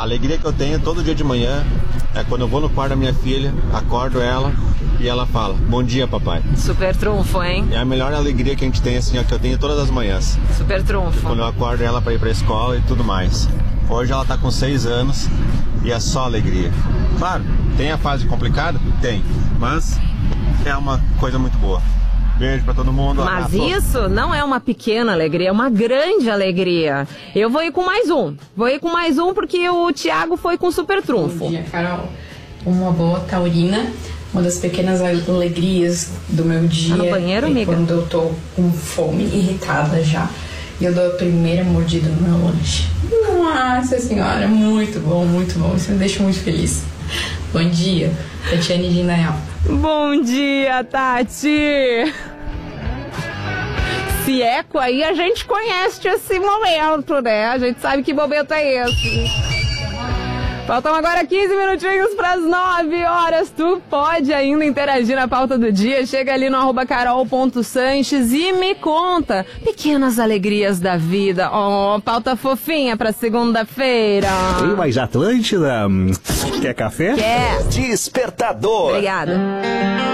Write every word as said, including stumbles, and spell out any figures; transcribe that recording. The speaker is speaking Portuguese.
A alegria que eu tenho todo dia de manhã é quando eu vou no quarto da minha filha, acordo ela e ela fala, bom dia, papai. Super trunfo, hein? É a melhor alegria que a gente tem, assim, ó, que eu tenho todas as manhãs. Super trunfo. Quando eu acordo ela pra ir pra escola e tudo mais. Hoje ela tá com seis anos e é só alegria. Claro, tem a fase complicada? Tem. Mas é uma coisa muito boa. Beijo pra todo mundo. Mas abraço. isso não é uma pequena alegria, é uma grande alegria. Eu vou ir com mais um. Vou ir com mais um porque o Thiago foi com super trunfo. Bom dia, Carol. Uma boa taurina. Uma das pequenas alegrias do meu dia Tá no banheiro, é amiga? quando eu tô com fome, irritada já, e eu dou a primeira mordida no meu lanche. Nossa senhora, muito bom, muito bom. Isso me deixa muito feliz. Bom dia, Tatiane de Indaial. Bom dia, Tati! Se eco aí, a gente conhece esse momento, né? A gente sabe que momento é esse. Faltam agora quinze minutinhos para as nove horas. Tu pode ainda interagir na pauta do dia. Chega ali no arroba carol ponto sanches e me conta pequenas alegrias da vida. Oh, pauta fofinha para segunda-feira. Oi, mas Atlântida, quer café? Quer. Despertador. Obrigada.